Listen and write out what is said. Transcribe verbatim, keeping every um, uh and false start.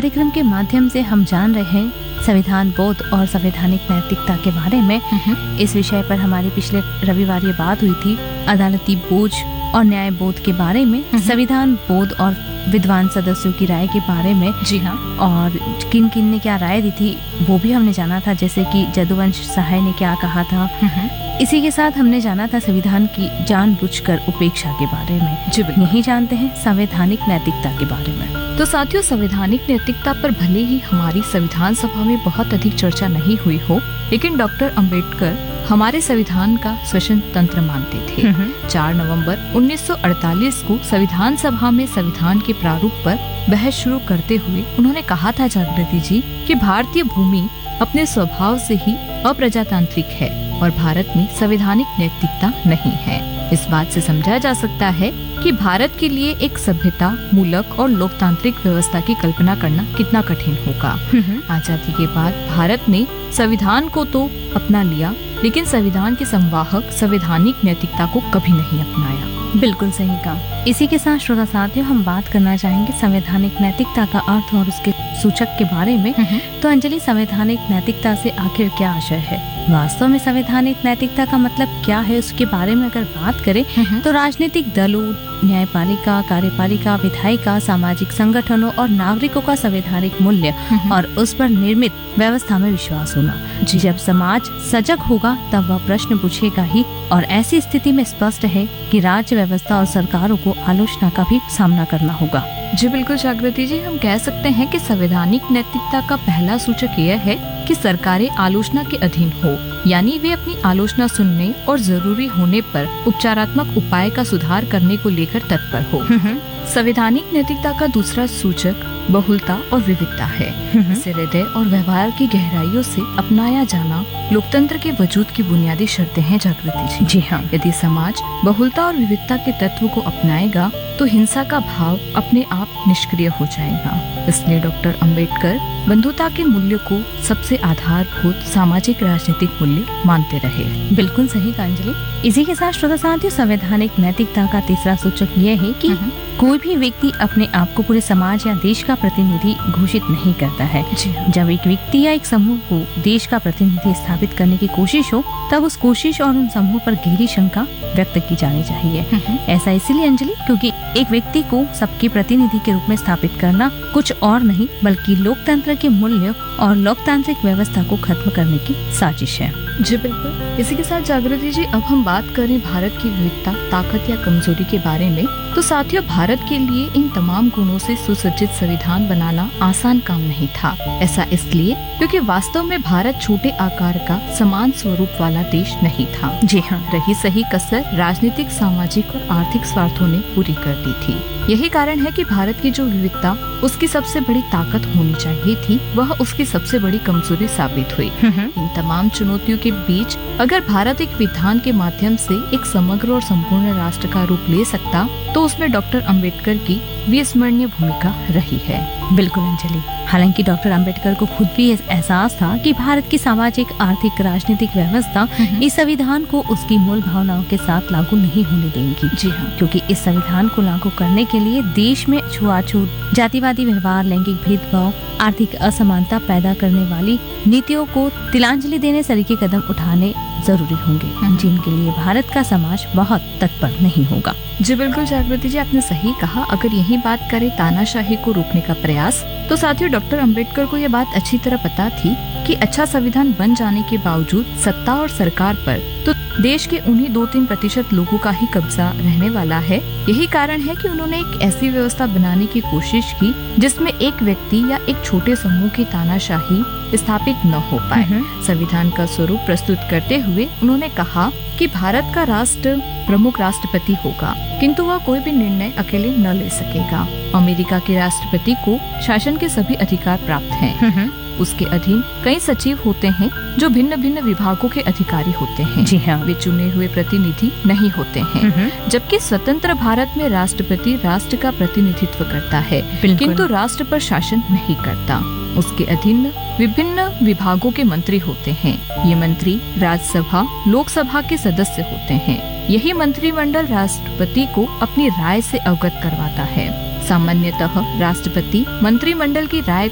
कार्यक्रम के माध्यम से हम जान रहे हैं संविधान बोध और संवैधानिक नैतिकता के बारे में। इस विषय पर हमारी पिछले रविवार ये बात हुई थी, अदालती बोझ और न्याय बोध के बारे में, संविधान बोध और विद्वान सदस्यों की राय के बारे में। जी हाँ। और किन किन ने क्या राय दी थी वो भी हमने जाना था, जैसे कि जदुवंश सहाय ने क्या कहा था। इसी के साथ हमने जाना था संविधान की जानबूझकर उपेक्षा के बारे में। जी बिल्कुल। यही जानते हैं संवैधानिक नैतिकता के बारे में। तो साथियों, संवैधानिक नैतिकता पर भले ही हमारी संविधान सभा में बहुत अधिक चर्चा नहीं हुई हो, लेकिन डॉक्टर अंबेडकर हमारे संविधान का शासन तंत्र मानते थे। चार नवंबर उन्नीस सौ अड़तालीस को संविधान सभा में संविधान के प्रारूप पर बहस शुरू करते हुए उन्होंने कहा था, जागृति जी, कि भारतीय भूमि अपने स्वभाव से ही अप्रजातांत्रिक है और भारत में संवैधानिक नैतिकता नहीं है। इस बात से समझा जा सकता है कि भारत के लिए एक सभ्यता मूलक और लोकतांत्रिक व्यवस्था की कल्पना करना कितना कठिन होगा। आजादी के बाद भारत ने संविधान को तो अपना लिया, लेकिन संविधान के संवाहक संवैधानिक नैतिकता को कभी नहीं अपनाया। बिल्कुल सही कहा। इसी के साथ श्रोता साथियों, हम बात करना चाहेंगे संवैधानिक नैतिकता का अर्थ और उसके सूचक के बारे में। तो अंजलि, संवैधानिक नैतिकता से आखिर क्या आशय है? वास्तव में संवैधानिक नैतिकता का मतलब क्या है, उसके बारे में अगर बात करें तो राजनीतिक दलों, न्यायपालिका, कार्यपालिका, विधायिका, सामाजिक संगठनों और नागरिकों का संवैधानिक मूल्य और उस पर निर्मित व्यवस्था में विश्वास होना। जब समाज सजग होगा तब वह प्रश्न पूछेगा ही, और ऐसी स्थिति में स्पष्ट है कि राज्य व्यवस्था और सरकारों को आलोचना का भी सामना करना होगा। जी बिल्कुल जागृति जी, हम कह सकते हैं कि संवैधानिक नैतिकता का पहला सूचक यह है कि सरकारें आलोचना के अधीन हो, यानी वे अपनी आलोचना सुनने और जरूरी होने पर उपचारात्मक उपाय का सुधार करने को लेकर तत्पर हो। संवैधानिक नैतिकता का दूसरा सूचक बहुलता और विविधता है। इसे हृदय और व्यवहार की गहराइयों से अपनाया जाना लोकतंत्र के वजूद की बुनियादी शर्तें हैं, जागृति जी। जी हाँ। यदि समाज बहुलता और विविधता के तत्व को अपनाएगा तो हिंसा का भाव अपने आप निष्क्रिय हो जाएगा। इसलिए डॉक्टर अंबेडकर बंधुता के मूल्य को सबसे आधारभूत सामाजिक राजनीतिक मूल्य मानते रहे। बिल्कुल सही कहा अंजलि। इसी के साथ श्रोता साथियों, संवैधानिक नैतिकता का तीसरा सूचक यह है कि कोई भी व्यक्ति अपने आप को पूरे समाज या देश का प्रतिनिधि घोषित नहीं करता है। जब एक व्यक्ति या एक समूह को देश का प्रतिनिधि स्थापित करने की कोशिश हो, तब उस कोशिश और उन समूह पर गहरी शंका व्यक्त की जानी चाहिए। ऐसा इसलिए अंजलि, क्योंकि एक व्यक्ति को सबके प्रतिनिधि के रूप में स्थापित करना कुछ और नहीं बल्कि लोकतंत्र के मूल्य और लोकतांत्रिक व्यवस्था को खत्म करने की साजिश है। जी बिल्कुल। इसी के साथ जागृति जी, अब हम बात करें भारत की विविधता, ताकत या कमजोरी के बारे में, तो साथियों, भारत के लिए इन तमाम गुणों से सुसज्जित संविधान बनाना आसान काम नहीं था। ऐसा इसलिए क्योंकि वास्तव में भारत छोटे आकार का समान स्वरूप वाला देश नहीं था। जी हाँ। रही सही कसर राजनीतिक, सामाजिक और आर्थिक स्वार्थों ने पूरी कर दी थी। यही कारण है कि भारत की जो विविधता उसकी सबसे बड़ी ताकत होनी चाहिए थी, वह उसकी सबसे बड़ी कमजोरी साबित हुई। इन तमाम चुनौतियों के बीच अगर भारत एक विधान के माध्यम से एक समग्र और संपूर्ण राष्ट्र का रूप ले सकता, तो उसमें डॉक्टर अंबेडकर की विस्मरणीय भूमिका रही है। बिल्कुल अंजलि। हालांकि डॉक्टर अंबेडकर को खुद भी एहसास था कि भारत की सामाजिक, आर्थिक, राजनीतिक व्यवस्था इस संविधान को उसकी मूल भावनाओं के साथ लागू नहीं होने देंगी। जी हाँ। क्योंकि इस संविधान को लागू करने के लिए देश में छुआछूत, जातिवादी व्यवहार, लैंगिक भेदभाव, आर्थिक असमानता पैदा करने वाली नीतियों को तिलांजलि देने सरीखे कदम उठाने जरूरी होंगे, जिनके लिए भारत का समाज बहुत तत्पर नहीं होगा। जी बिल्कुल जागृति जी, आपने सही कहा। अगर यही बात करें तानाशाही को रोकने का प्रयास, तो साथियों, डॉक्टर अंबेडकर को यह बात अच्छी तरह पता थी कि अच्छा संविधान बन जाने के बावजूद सत्ता और सरकार पर तो देश के उन्हीं दो तीन प्रतिशत लोगों का ही कब्जा रहने वाला है। यही कारण है कि उन्होंने एक ऐसी व्यवस्था बनाने की कोशिश की जिसमें एक व्यक्ति या एक छोटे समूह की तानाशाही स्थापित न हो पाए। संविधान का स्वरूप प्रस्तुत करते हुए उन्होंने कहा कि भारत का राष्ट्र प्रमुख राष्ट्रपति होगा, किंतु वह कोई भी निर्णय अकेले न ले सकेगा। अमेरिका के राष्ट्रपति को शासन के सभी अधिकार प्राप्त हैं। उसके अधीन कई सचिव होते हैं जो भिन्न भिन्न विभागों के अधिकारी होते हैं। जी हाँ। वे चुने हुए प्रतिनिधि नहीं होते हैं। जबकि स्वतंत्र भारत में राष्ट्रपति राष्ट्र का प्रतिनिधित्व करता है, किंतु राष्ट्र पर शासन नहीं करता। उसके अधीन विभिन्न विभागों के मंत्री होते हैं। ये मंत्री राज्यसभा, लोकसभा के सदस्य होते हैं। यही मंत्रिमंडल राष्ट्रपति को अपनी राय से अवगत करवाता है। सामान्यतः राष्ट्रपति मंत्रिमंडल की राय